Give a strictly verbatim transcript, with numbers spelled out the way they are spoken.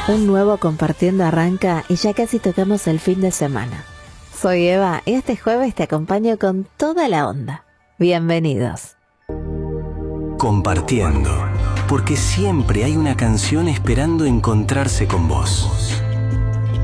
Un nuevo Compartiendo arranca y ya casi tocamos el fin de semana. Soy Eva y este jueves te acompaño con toda la onda. Bienvenidos. Compartiendo, porque siempre hay una canción esperando encontrarse con vos.